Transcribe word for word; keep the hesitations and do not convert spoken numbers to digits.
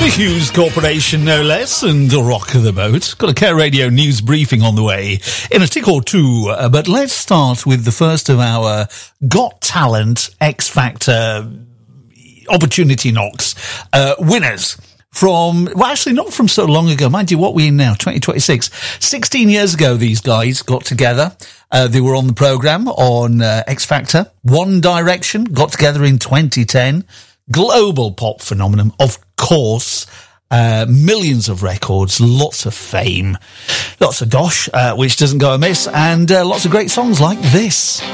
The Hughes Corporation, no less, and the Rock of the Boat. Got a Care Radio news briefing on the way in a tick or two, uh, but let's start with the first of our Got Talent X Factor opportunity knocks uh, winners. From, well, actually not from so long ago. Mind you, what we're in now, twenty twenty-six. sixteen years ago, these guys got together. Uh, they were on the programme on uh, X Factor. One Direction got together in twenty ten. Global pop phenomenon, of course. Uh, millions of records, lots of fame, lots of dosh, uh, which doesn't go amiss, and uh, lots of great songs like this.